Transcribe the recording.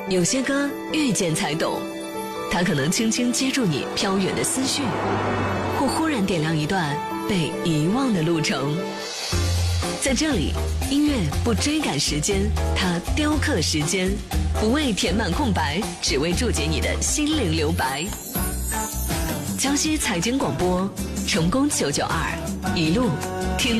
有些歌遇见才懂，它可能轻轻接住你飘远的思绪，或忽然点亮一段被遗忘的路程。在这里，音乐不追赶时间，它雕刻时间，不为填满空白，只为注解你的心灵留白。江西财经广播，成功992，一路听。